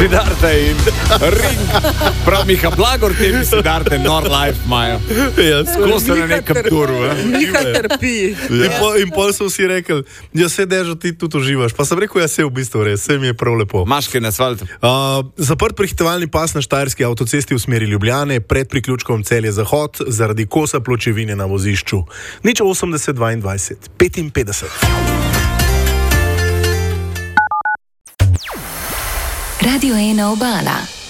Siddharta in Ring. Prav Miha Blagor, te bi Siddharta, Nordlife imajo. Tako se na nekem turu. Miha trpi. In pol so vsi rekli, ja se Dežo, ti tudi uživaš. Pa sem rekel, ja se v bistvu res, se mi je prav lepo. Maške na asfaltu. Zaprt prehitevalni pas na Štajerski avtocesti v smeri Ljubljane pred priključkom Celje-Zahod zaradi kosa pločevine na vozišču. 80 22 55. Radio 1 Obala.